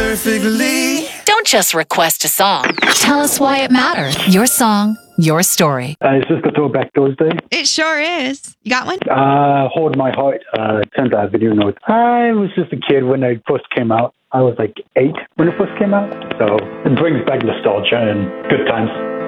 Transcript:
perfectly. Don't just request a song. Tell us why it matters. Your song, your story. Is this the Throwback Thursday? It sure is. You got one? Hold My Heart, sent that video note. I was just a kid when it first came out. I was like 8 when it first came out. So it brings back nostalgia and good times.